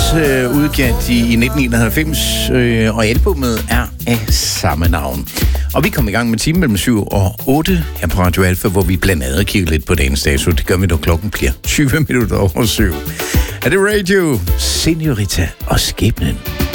udgivet i 1991, og albumet er af samme navn. Og vi kom i gang med timen mellem 7 og 8 her på Radio Alfa, hvor vi blandt andet kigger lidt på dagens dato. Det gør vi, når klokken bliver 20 minutter over 7. Er det Radio, Senorita og Skæbnen?